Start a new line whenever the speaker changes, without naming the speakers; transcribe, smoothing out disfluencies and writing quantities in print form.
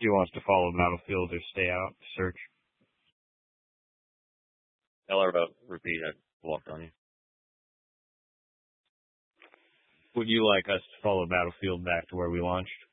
Do you want us to follow Battlefield or stay out? Search.
Tell her about repeat. I walked on you.
Would you like us to follow Battlefield back to where we launched?